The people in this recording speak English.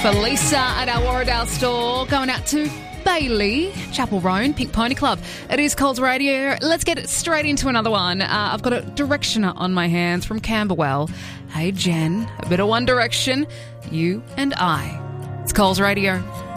For Lisa at our Warradale store, going out to Bailey, Chapel Roan, Pink Pony Club. It is Coles Radio. Let's get straight into another one. I've got a Directioner on my hands from Camberwell. Hey, Jen, a bit of One Direction, you and I. It's Coles Radio.